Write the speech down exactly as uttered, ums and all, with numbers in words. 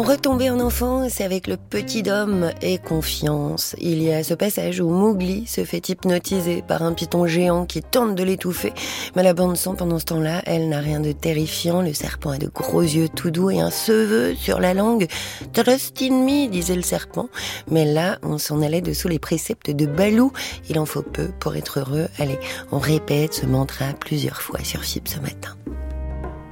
Retomber en enfance avec le petit Dom et confiance. Il y a ce passage où Mowgli se fait hypnotiser par un python géant qui tente de l'étouffer. Mais la bande-son, pendant ce temps-là, elle n'a rien de terrifiant. Le serpent a de gros yeux tout doux et un cheveu sur la langue. « Trust in me », disait le serpent. Mais là, on s'en allait dessous les préceptes de Baloo. Il en faut peu pour être heureux. Allez, on répète ce mantra plusieurs fois sur F I B ce matin.